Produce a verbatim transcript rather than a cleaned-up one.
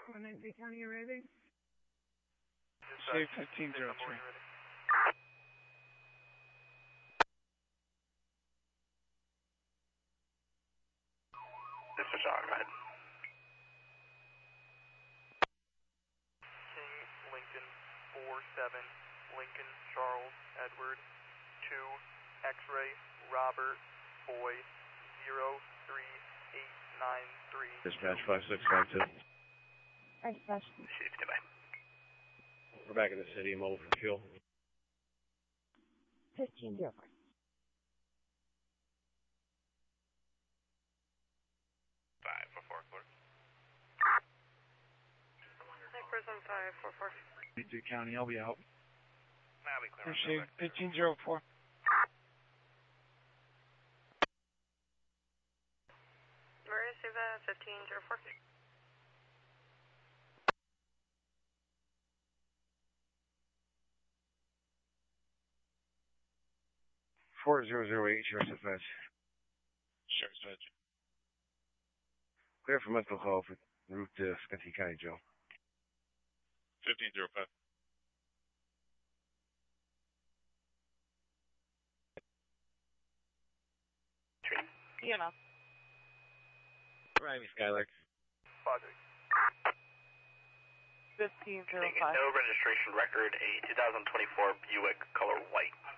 Clemente County arriving. Say fifteen zero three. This is John, go ahead. King, Lincoln, four seven, Lincoln, Charles, Edward, two, X-ray, Robert, Boy, zero three eight nine three. Dispatch five six five two. Alright, dispatch. Goodbye. We're back in the city, mobile for fuel. fifteen zero four. five four four, clear. Prison five four four. Clemente County, I'll be out. I'll be clear. Say fifteen zero four. Where is that? fifteen zero four. four zero zero eight, Sheriff's Dispatch. Sheriff's Dispatch. Clear for mental health en route to Clemente County Jail. fifteen zero five. You know. Riley Skylark. Padre. fifteen zero five. No registration record, a two thousand twenty-four Buick color white.